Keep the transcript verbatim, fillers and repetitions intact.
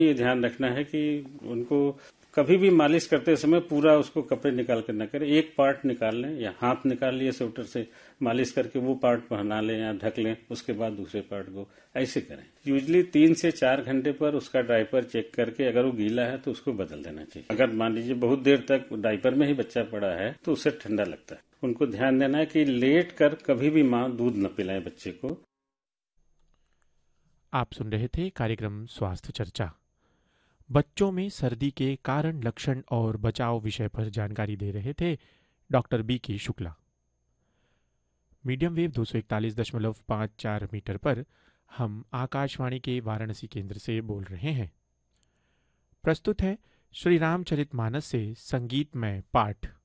ये ध्यान रखना है कि उनको कभी भी मालिश करते समय पूरा उसको कपड़े निकाल कर न करें, एक पार्ट निकाल लें या हाथ निकाल लिए स्वेटर से मालिश करके वो पार्ट पहना लें या ढक लें, उसके बाद दूसरे पार्ट को ऐसे करें। यूजली तीन से चार घंटे पर उसका डायपर चेक करके अगर वो गीला है तो उसको बदल देना चाहिए। अगर मान लीजिए बहुत देर तक डायपर में ही बच्चा पड़ा है तो उससे ठंडा लगता है। उनको ध्यान देना है कि लेट कर कभी भी माँ दूध न पिलाए बच्चे को। आप सुन रहे थे कार्यक्रम स्वास्थ्य चर्चा। बच्चों में सर्दी के कारण, लक्षण और बचाव विषय पर जानकारी दे रहे थे डॉक्टर बी के शुक्ला। मीडियम वेव दो सौ इकतालीस दशमलव पाँच चार मीटर पर हम आकाशवाणी के वाराणसी केंद्र से बोल रहे हैं। प्रस्तुत है श्री रामचरितमानस से संगीतमय पाठ।